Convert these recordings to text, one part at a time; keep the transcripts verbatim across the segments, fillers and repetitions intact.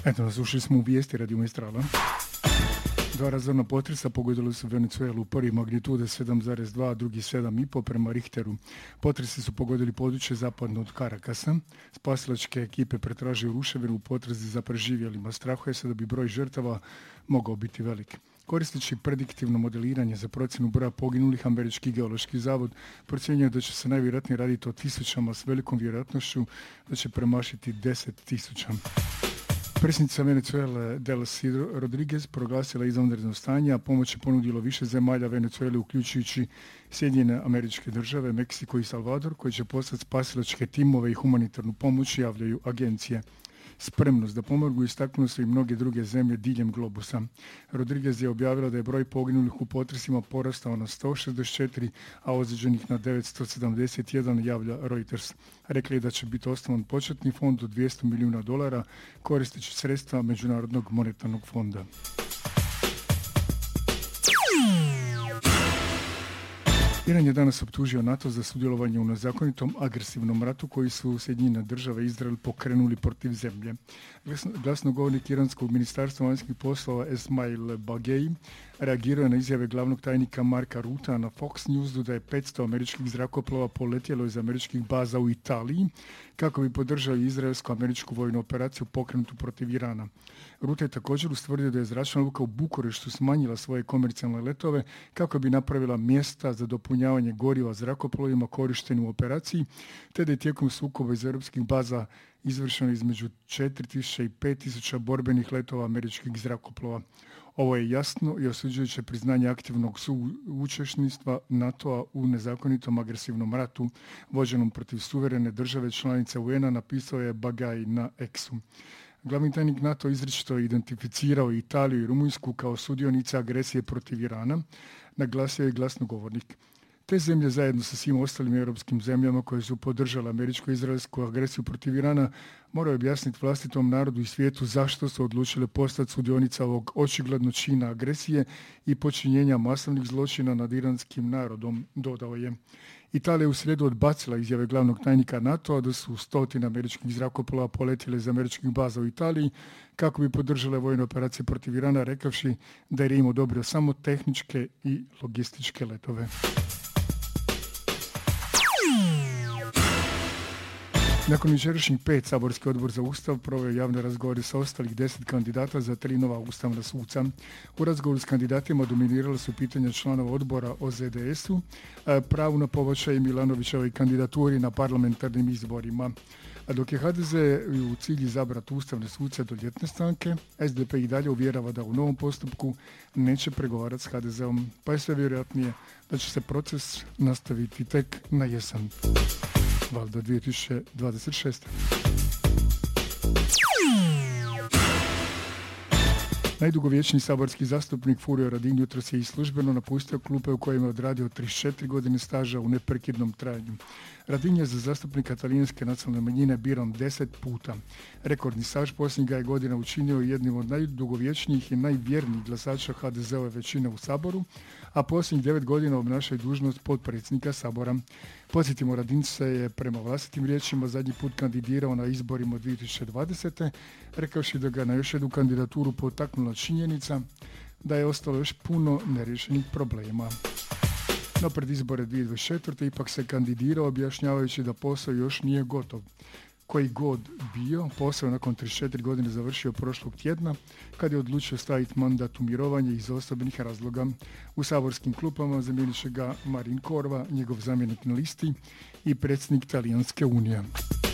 Eto, slušali smo u vijesti Radio Mistrala. Dva razorna potresa pogodili su Venezuelu, prvi magnitude sedam zarez dva, a drugi sedam zarez pet prema Richteru. Potresi su pogodili područje zapadno od Karakasa. Spasilačke ekipe pretražuju ruševinu u potrazi za preživjelima. Strahuje se da bi broj žrtava mogao biti velik. Koristeći prediktivno modeliranje za procjenu broja poginulih, Američki geološki zavod procjenjuje da će se najvjerojatnije raditi o tisućama s velikom vjerojatnošću da će premašiti deset tisuća. Predsjednica Venezuele Delcy Rodriguez proglasila izvanredno stanje, a pomoć je ponudilo više zemalja Venezuele, uključujući Sjedinjene Američke Države, Meksiko i Salvador, koji će poslati spasilačke timove i humanitarnu pomoć, javljaju agencije. Spremnost da pomognu istaknuli su i mnoge druge zemlje diljem globusa. Rodriguez je objavila da je broj poginulih u potresima porastao na sto šezdeset četiri, a ozlijeđenih na devetsto sedamdeset jedan, javlja Reuters. Rekli je da će biti osnovan početni fond od dvjesto milijuna dolara koristeći sredstva Međunarodnog monetarnog fonda. Iran je danas optužio NATO za sudjelovanje u nezakonitom agresivnom ratu koji su Sjedinjene Države i Izrael pokrenuli protiv zemlje. Glasnogovornik Iranskog ministarstva vanjskih poslova Esmail Bagei reagirao je na izjave glavnog tajnika Marka Ruta na Fox Newsu da je petsto američkih zrakoplova poletjelo iz američkih baza u Italiji kako bi podržali izraelsko-američku vojnu operaciju pokrenutu protiv Irana. Ruta je također ustvrdio da je zračna luka u Bukureštu smanjila svoje komercijalne letove kako bi napravila mjesta za dopunjavanje goriva zrakoplovima korištenim u operaciji, te da je tijekom sukoba iz europskih baza izvršeno između četiri tisuće i pet tisuća borbenih letova američkih zrakoplova. Ovo je jasno i osuđujuće priznanje aktivnog suučesništva NATO-a u nezakonitom agresivnom ratu vođenom protiv suverene države članice U N-a, napisao je Bagaj na X-u. Glavni tajnik NATO izričito je identificirao Italiju i Rumunjsku kao sudionice agresije protiv Irana, naglasio je glasnogovornik. Te zemlje zajedno sa svim ostalim europskim zemljama koje su podržale američko-izraelsku agresiju protiv Irana moraju objasniti vlastitom narodu i svijetu zašto su odlučile postati sudionica ovog očigledno čina agresije i počinjenja masovnih zločina nad iranskim narodom, dodao je. Italija je u srijedu odbacila izjave glavnog tajnika NATO-a da su stotine američkih zrakoplova poletjele iz američkih baza u Italiji kako bi podržale vojne operacije protiv Irana, rekavši da je Rim odobrio samo tehničke i logističke letove. Nakon jučerašnjih pet, saborski odbor za ustav proveo javne razgovore sa ostalih deset kandidata za tri nova ustavna suca. U razgovoru s kandidatima dominirala su pitanja članova odbora o Z D S-u, pravu na pobačaj Milanovićevoj kandidaturi na parlamentarnim izborima. A dok je H D Z u cilju izabrati ustavne suce do ljetne stanke, S D P i dalje uvjerava da u novom postupku neće pregovarati s H D Z-om, pa je sve vjerojatnije da će se proces nastaviti tek na jesen. Valjda dvije tisuće dvadeset šeste. Najdugovječniji saborski zastupnik Furio Radin jutros je i službeno napustio klupe u kojima je odradio trideset četiri godine staža u neprekidnom trajanju. Radin je za zastupnika talijanske nacionalne manjine biran deset puta. Rekordni staž posljednjih ga je godina učinio jednim od najdugovječnijih i najvjernijih glasača H D Z-ove većine u Saboru, a posljednjih devet godina obnaša i dužnost potpredsjednika Sabora. Podsjetimo, Radin se je prema vlastitim riječima zadnji put kandidirao na izborima dvije tisuće dvadesete. rekavši da ga na još jednu kandidaturu potaknula činjenica da je ostalo još puno neriješenih problema. No pred izbore dvije tisuće dvadeset četvrte. ipak se kandidirao objašnjavajući da posao još nije gotov. Koji god bio, posao nakon trideset četiri godine završio prošlog tjedna kad je odlučio staviti mandat u mirovanje iz osobnih razloga. U saborskim klupama zamijenit će ga Marin Korva, njegov zamjenik na listi i predsjednik Talijanske unije.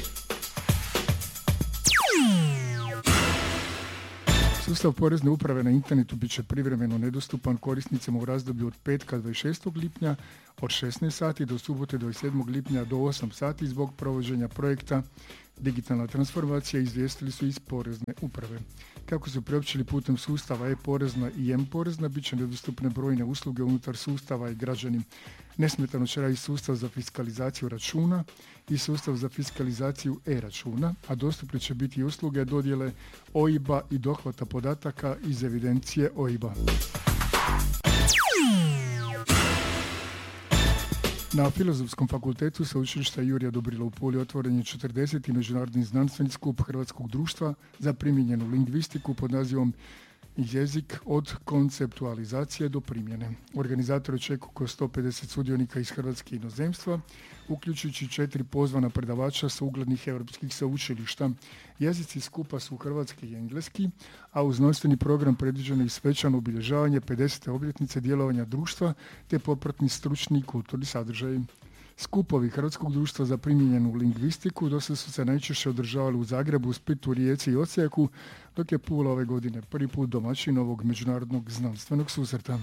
Sustav porezne uprave na internetu bit će privremeno nedostupan korisnicima u razdoblju od petka dvadeset šestog lipnja od šesnaest sati do subote dvadeset sedmog lipnja do osam sati zbog provođenja projekta Digitalna transformacija, izvijestili su iz porezne uprave. Kako su priopćili putem sustava e-porezna i m-porezna, bit će nedostupne brojne usluge unutar sustava i građani. Nesmetano će raditi sustav za fiskalizaciju računa i sustav za fiskalizaciju e-računa, a dostupne će biti i usluge dodjele O I B-a i dohvata podataka iz evidencije O I B-a. Na Filozofskom fakultetu Sveučilišta Jurija Dobrila u Puli otvoren je četrdeseti međunarodni znanstveni skup Hrvatskog društva za primijenjenu lingvistiku pod nazivom Jezik od konceptualizacije do primjene. Organizator očekuje oko sto pedeset sudionika iz Hrvatske i inozemstva, uključujući četiri pozvana predavača sa uglednih europskih sveučilišta. Jezici skupa su hrvatski i engleski, a uz znanstveni program predviđeno i svečano obilježavanje pedesete obljetnice djelovanja društva te popratni stručni i kulturni sadržaj. Skupovi Hrvatskog društva za primijenjenu lingvistiku do sada su se najčešće održavali u Zagrebu, Splitu, Rijeci i Osijeku, dok je Pula ove godine prvi put domaćin ovog međunarodnog znanstvenog susreta.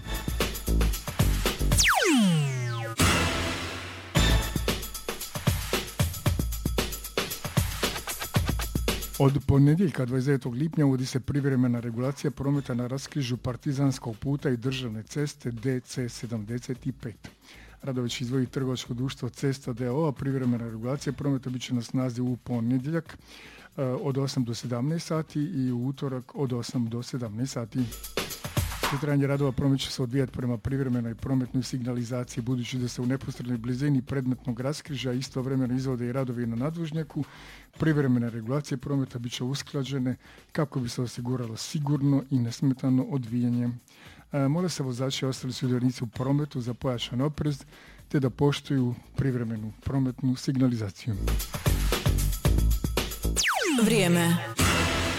Od ponedjeljka dvadeset devetog lipnja uvodi se privremena regulacija prometa na raskrižju Partizanskog puta i državne ceste D C sedamdeset pet. Radović izdvoji trgovačko društvo Cesta d o o, a privremena regulacija prometa bit će na snazi u ponedjeljak od osam do sedamnaest sati i u utorak od osam do sedamnaest sati. Trajanje radova promet će se odvijati prema privremenoj prometnoj signalizaciji, budući da se u neposrednoj blizini predmetnog raskrižja istovremeno izvode i radovi na nadvožnjaku. Privremene regulacije prometa bit će usklađene kako bi se osiguralo sigurno i nesmetano odvijanje. E, mole se vozači i ostali sudionici u prometu za pojačan oprez te da poštuju privremenu prometnu signalizaciju. Vrijeme.